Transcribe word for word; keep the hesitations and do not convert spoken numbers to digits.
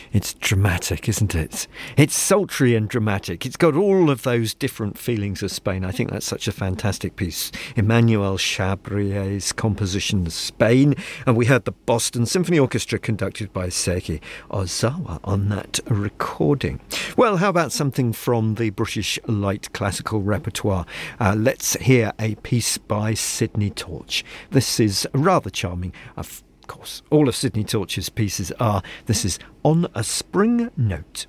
It's dramatic, isn't it? It's sultry and dramatic. It's got all of those different feelings of Spain. I think that's such a fantastic piece. Emmanuel Chabrier's composition, Spain. And we heard the Boston Symphony Orchestra conducted by Seiji Ozawa on that recording. Well, how about something from the British light classical repertoire? Uh, let's hear a piece by Sidney Torch. This is rather charming. Of course, all of Sidney Torch's pieces are. This is On a Spring Note.